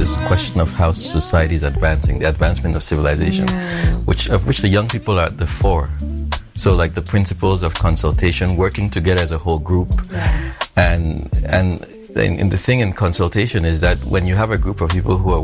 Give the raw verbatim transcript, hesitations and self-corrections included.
this question of how society is advancing, the advancement of civilization, yeah. which of which the young people are at the fore. So like the principles of consultation, working together as a whole group, yeah. and and. And the thing in consultation is that when you have a group of people who are